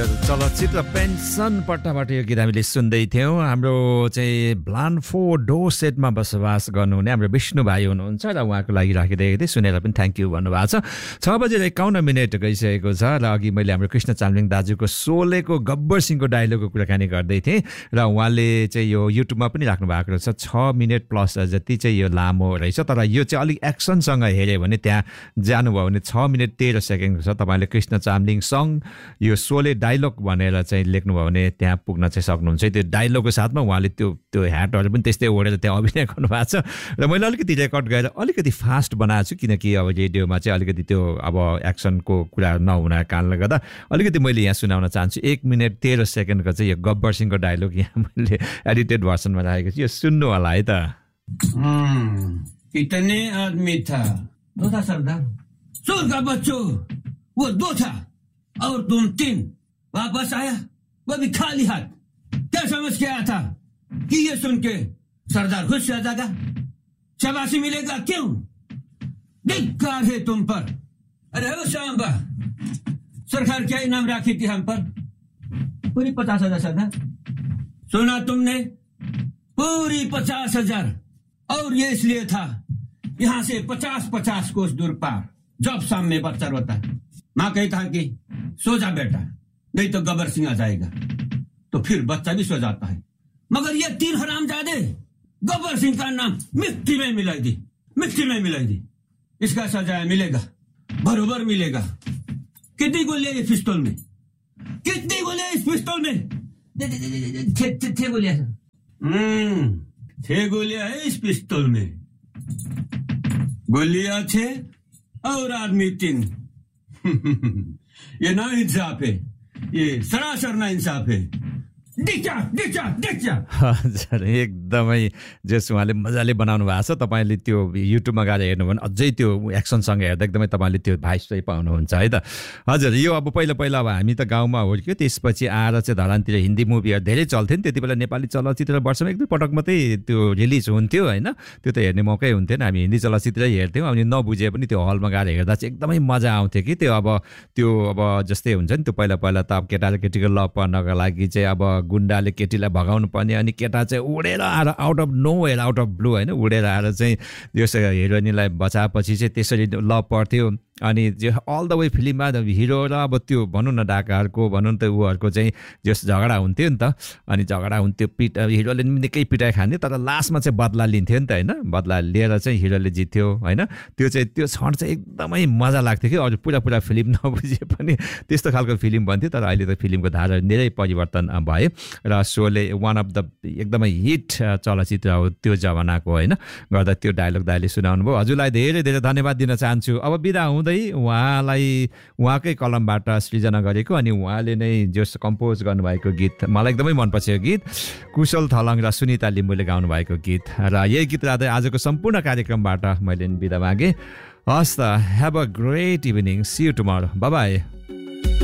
हजुर चलचित्र पेन्सन पट्टाबाट यो गीत हामीले सुन्दै थियौँ। हाम्रो चाहिँ ब्लानफोर्ड डोर्सेटमा बसोबास गर्नुहुने हाम्रो विष्णु भाइ हुनुहुन्छ र उहाँको लागि राखिदिएको थिएँ, सुनेर पनि थ्याङ्क यू भन्नुभएको छ। 6:51 गइसकेको छ र अघि मैले हाम्रो कृष्ण चामलिङ दाजुको सोलेको गब्बर सिंहको डायलगको कुराकानी गर्दै थिएँ र उहाँले चाहिँ यो युट्युबमा पनि राख्नु भएको रहेछ। 6 मिनट प्लस जति चाहिँ यो लामो रहेछ, तर यो चाहिँ अलिक एक्सनसँग हेऱ्यो भने त्यहाँ जानुभयो भने 6 मिनट 13 सेकेन्डको छ। तपाईँले कृष्ण चामलिङ सङ यो सोले डायलग भनेर चाहिँ लेख्नुभयो भने त्यहाँ पुग्न चाहिँ सक्नुहुन्छ। त्यो डायलगको साथमा उहाँले त्यो ह्याटहरू पनि त्यस्तै ओढेर त्यहाँ अभिनय गर्नुभएको छ र मैले अलिकति रेकर्ड गरेर अलिकति फास्ट बनाएको छु, किनकि अब रेडियोमा चाहिँ अलिकति त्यो अब एक्सनको कुरा नहुनाको कारणले गर्दा अलिकति मैले यहाँ सुनाउन चाहन्छु। 1 मिनट 13 सेकेन्डको चाहिँ यो गब्बर सिंहको डायलग यहाँ मैले एडिटेड भर्सनमा राखेको छु, यो सुन्नु होला है त। कितने आदमी था? 2 था सरदार। सुर का बच्चों, वो 2 था और तुम 3। वापस आया वो भी खाली हाथ। क्या समझ के आया था कि ये सुन के सरदार खुश हो जाएगा, शाबाशी मिलेगा? क्यों? धिक्कार है तुम पर। अरे ओ सांबा, सरकार क्या इनाम राखी थी हम पर? पूरी 50,000 सरदार। सुना तुमने? पूरी 50,000। और ये इसलिए था यहां से 50-50 कोस दूर पार जब सामने बच्चा रोता है, माँ कही था कि सो जा बेटा, नहीं तो गब्बर सिंह आ जाएगा। तो फिर बच्चा भी सो जाता है। मगर ये 3 हरामजादे गब्बर सिंह का नाम मिट्टी में मिलाई दी, मिट्टी में मिलाई दी। इसका सजा मिलेगा, बरोबर मिलेगा। कितनी गोलियां इस पिस्तौल में? कितनी गोलियां इस पिस्तौल में? 6 गोलियां। 6 गोलियां है इस पिस्तौल में। गोलियां 6 और आदमी 3। ये ना इंसाफ है, ये सरासर ना इंसाफ है। हजुर एकदमै जस उहाँले मजाले बनाउनु भएको छ। तपाईँले त्यो युट्युबमा गएर हेर्नु भने अझै त्यो एक्सनसँग हेर्दा एकदमै तपाईँले त्यो भाइस चाहिँ पाउनुहुन्छ है त। हजुर यो अब पहिला अब हामी त गाउँमा हुर्क्यो, त्यसपछि आएर चाहिँ धरानतिर हिन्दी मुभीहरू धेरै चल्थ्यो नि। त्यति बेला नेपाली चलचित्र वर्षमा 1-2 पटक मात्रै त्यो रिलिज हुन्थ्यो होइन, त्यो त हेर्ने मौकै हुन्थेन। हामी हिन्दी चलचित्रै हेर्थ्यौँ, अनि नबुझे पनि त्यो हलमा गएर हेर्दा चाहिँ एकदमै मजा आउँथ्यो कि त्यो अब जस्तै हुन्छ नि त्यो पहिला त अब केटाले केटीको लभ पर्नको लागि चाहिँ अब गुन्डाले केटीलाई भगाउनु पर्ने, अनि केटा चाहिँ उडेर आएर out of know where, out of blue होइन, उडेर आएर चाहिँ यो हिरोइनलाई बचाएपछि चाहिँ त्यसरी लभ पर्थ्यो। अनि जो अल द वे फिल्ममा हिरो र अब त्यो भनौँ न डाकाहरूको भनौँ न त उहरूको चाहिँ जस झगडा हुन्थ्यो नि त, अनि झगडा हुन्थ्यो, हिरोले निकै पिटाइ खान्थ्यो, तर लास्टमा चाहिँ बदला लिन्थ्यो नि त होइन, बदला लिएर चाहिँ हिरोले जित्थ्यो होइन। त्यो क्षण चाहिँ एकदमै मजा लाग्थ्यो कि अरू पुरा फिल्म नबुझे पनि त्यस्तो खालको फिल्म बन्थ्यो। तर अहिले त फिल्मको धारा धेरै परिवर्तन भयो र सोले वान अफ द एकदमै हिट चलचित्र हो त्यो जमानाको होइन, गर्दा त्यो डायलग दाइले सुनाउनु भयो। हजुरलाई धेरै धेरै धन्यवाद दिन चाहन्छु। अब बिदा उहाँलाई उहाँकै कलमबाट सृजना गरेको अनि उहाँले नै जस कम्पोज गर्नुभएको गीत मलाई एकदमै मनपर्छ। यो गीत कुशल थलङ र सुनिता लिम्बूले गाउनु भएको गीत, र यही गीत राख्दै आजको सम्पूर्ण कार्यक्रमबाट मैले बिदा मागेँ। हस् त, have a great evening, C you tomorrow, by by.